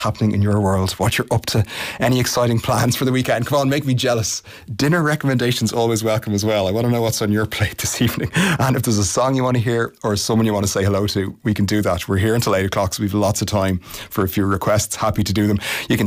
happening in your world, what you're up to, any exciting plans for the weekend. Come on, make me jealous. Dinner recommendations always welcome as well. I want to know what's on your plate this evening. And if there's a song you want to hear or someone you want to say hello to, we can do that. We're here until 8 o'clock, so we've lots of time for a few requests. Happy to do them. You can